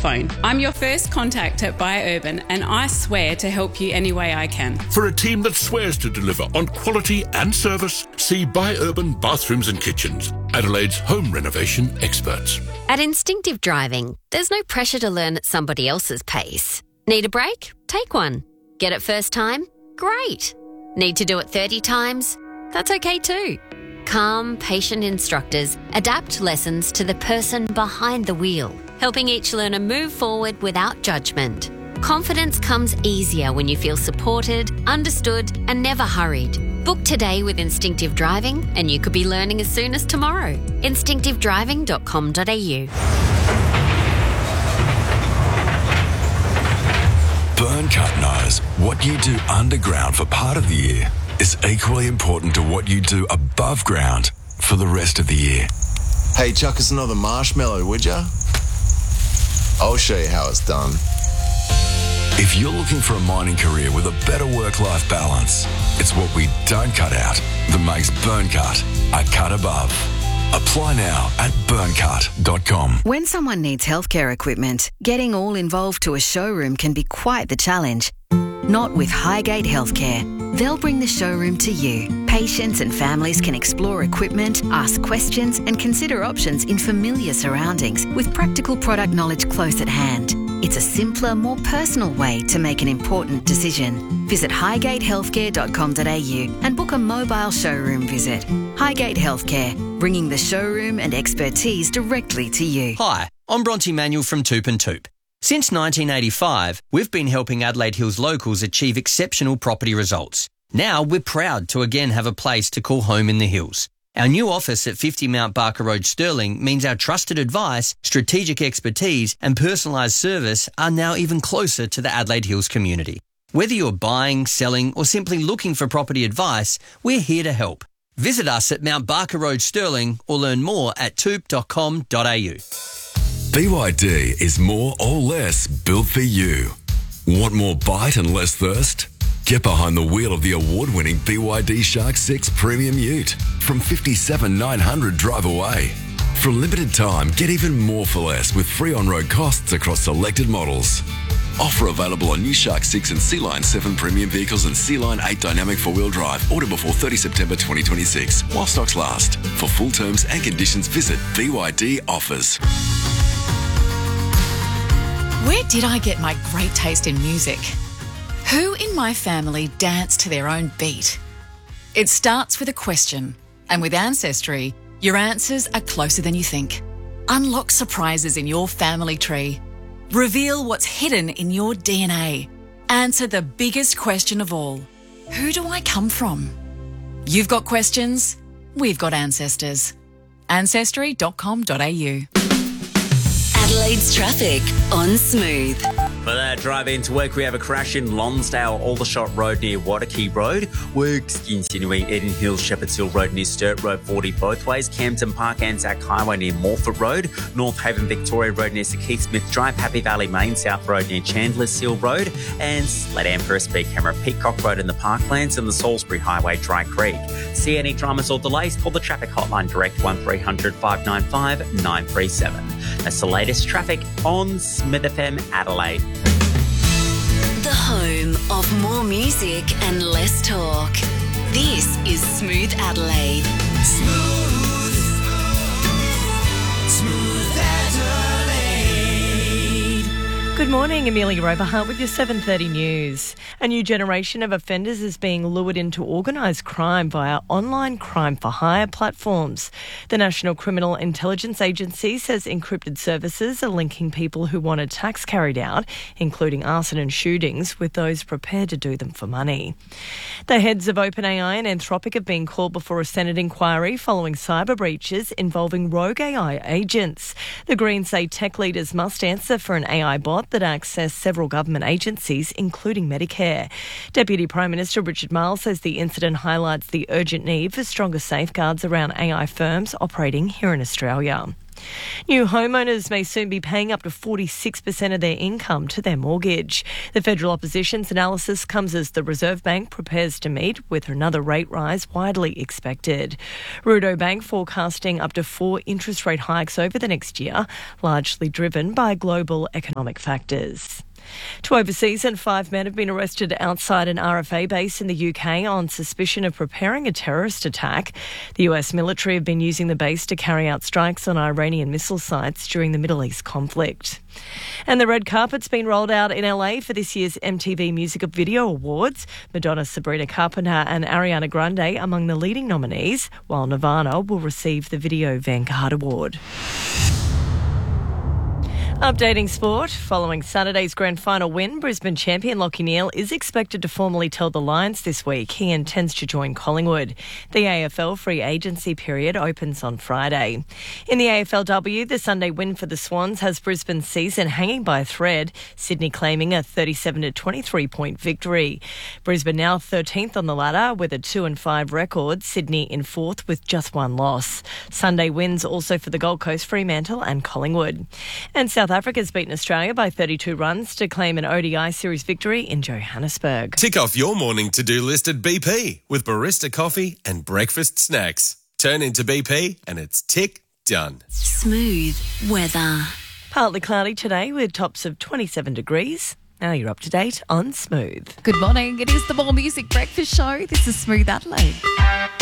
phone. I'm your first contact at BioUrban, and I swear to help you any way I can. For a team that swears to deliver on quality and service, see BioUrban Bathrooms and Kitchens, Adelaide's home renovation experts. At Instinctive Driving, there's no pressure to learn at somebody else's pace. Need a break? Take one. Get it first time? Great. Need to do it 30 times? That's okay too. Calm, patient instructors adapt lessons to the person behind the wheel, helping each learner move forward without judgment. Confidence comes easier when you feel supported, understood, and never hurried. Book today with Instinctive Driving and you could be learning as soon as tomorrow. instinctivedriving.com.au. Burncut knows what you do underground for part of the year is equally important to what you do above ground for the rest of the year. Hey, chuck us another marshmallow, would ya? I'll show you how it's done. If you're looking for a mining career with a better work-life balance, it's what we don't cut out that makes Burncut a cut above. Apply now at burncut.com. When someone needs healthcare equipment, getting all involved to a showroom can be quite the challenge. Not with Highgate Healthcare. They'll bring the showroom to you. Patients and families can explore equipment, ask questions, and consider options in familiar surroundings with practical product knowledge close at hand. It's a simpler, more personal way to make an important decision. Visit highgatehealthcare.com.au and book a mobile showroom visit. Highgate Healthcare, bringing the showroom and expertise directly to you. Hi, I'm Bronte Manuel from Toop and Toop. Since 1985, we've been helping Adelaide Hills locals achieve exceptional property results. Now we're proud to again have a place to call home in the hills. Our new office at 50 Mount Barker Road, Stirling, means our trusted advice, strategic expertise and personalised service are now even closer to the Adelaide Hills community. Whether you're buying, selling or simply looking for property advice, we're here to help. Visit us at Mount Barker Road, Stirling or learn more at toop.com.au. BYD is more or less built for you. Want more bite and less thirst? Get behind the wheel of the award-winning BYD Shark 6 Premium Ute from $57,900 drive away. For a limited time, get even more for less with free on-road costs across selected models. Offer available on new Shark 6 and Sea Line 7 premium vehicles and Sea Line 8 dynamic four-wheel drive. Order before 30 September 2026 while stocks last. For full terms and conditions, visit BYD Offers. Where did I get my great taste in music? Who in my family danced to their own beat? It starts with a question, and with Ancestry, your answers are closer than you think. Unlock surprises in your family tree. Reveal what's hidden in your DNA. Answer the biggest question of all. Who do I come from? You've got questions, we've got ancestors. Ancestry.com.au. Adelaide's traffic on Smooth. For that drive into work, we have a crash in Lonsdale, Aldershot Road near Waterkey Road. Works continuing Eden Hills, Shepherds Hill Road near Sturt Road 40 both ways. Campton Park, Anzac Highway near Morford Road. North Haven, Victoria Road near Sir Keith Smith Drive. Happy Valley Main South Road near Chandler's Hill Road. And Sledam for a speed camera, Peacock Road in the Parklands and the Salisbury Highway, Dry Creek. See any dramas or delays? Call the traffic hotline direct 1300 595 937. That's the latest traffic on Smith FM Adelaide. The home of more music and less talk. This is Smooth Adelaide. Smooth Adelaide. Good morning, Amelia Overhart with your 7:30 news. A new generation of offenders is being lured into organised crime via online crime for hire platforms. The National Criminal Intelligence Agency says encrypted services are linking people who want attacks carried out, including arson and shootings, with those prepared to do them for money. The heads of OpenAI and Anthropic have been called before a Senate inquiry following cyber breaches involving rogue AI agents. The Greens say tech leaders must answer for an AI bot that accessed several government agencies, including Medicare. Deputy Prime Minister Richard Marles says the incident highlights the urgent need for stronger safeguards around AI firms operating here in Australia. New homeowners may soon be paying up to 46% of their income to their mortgage. The federal opposition's analysis comes as the Reserve Bank prepares to meet with another rate rise widely expected. Rudo Bank forecasting up to 4 interest rate hikes over the next year, largely driven by global economic factors. To overseas, and 5 men have been arrested outside an RFA base in the UK on suspicion of preparing a terrorist attack. The US military have been using the base to carry out strikes on Iranian missile sites during the Middle East conflict. And the red carpet's been rolled out in LA for this year's MTV Music Video Awards. Madonna, Sabrina Carpenter and Ariana Grande among the leading nominees, while Nirvana will receive the Video Vanguard Award. Updating sport. Following Saturday's grand final win, Brisbane champion Lachie Neale is expected to formally tell the Lions this week he intends to join Collingwood. The AFL free agency period opens on Friday. In the AFLW, the Sunday win for the Swans has Brisbane's season hanging by a thread, Sydney claiming a 37-23 point victory. Brisbane now 13th on the ladder with a 2-5 record, Sydney in 4th with just 1 loss. Sunday wins also for the Gold Coast, Fremantle and Collingwood. And South Africa's beaten Australia by 32 runs to claim an ODI series victory in Johannesburg. Tick off your morning to-do list at BP with barista coffee and breakfast snacks. Turn into BP and it's tick done. Smooth weather. Partly cloudy today with tops of 27 degrees. Now you're up to date on Smooth. Good morning. It is the More Music Breakfast Show. This is Smooth Adelaide.